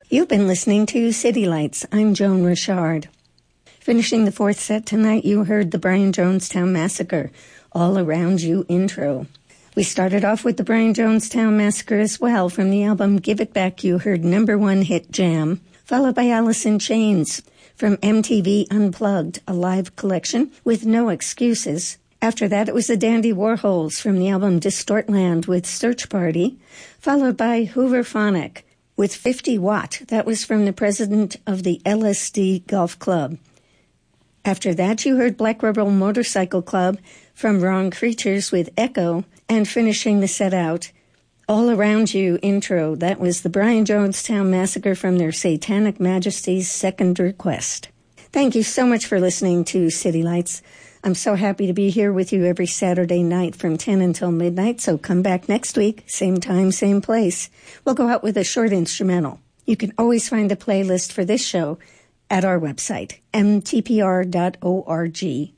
You've been listening to City Lights. I'm Joan Richard. Finishing the fourth set tonight, you heard the Brian Jonestown Massacre, All Around You intro. We started off with the Brian Jonestown Massacre as well. From the album Give It Back, you heard number one hit Jam, followed by Alice in Chains from MTV Unplugged, a live collection with no excuses. After that, it was the Dandy Warhols from the album Distortland with Search Party, followed by Hooverphonic with 50 Watt. That was from the president of the LSD Golf Club. After that, you heard Black Rebel Motorcycle Club from Wrong Creatures with Echo, and finishing the set out, All Around You intro. That was the Brian Jonestown Massacre from their Satanic Majesty's Second Request. Thank you so much for listening to City Lights. I'm so happy to be here with you every Saturday night from 10 until midnight, so come back next week, same time, same place. We'll go out with a short instrumental. You can always find the playlist for this show at our website, mtpr.org.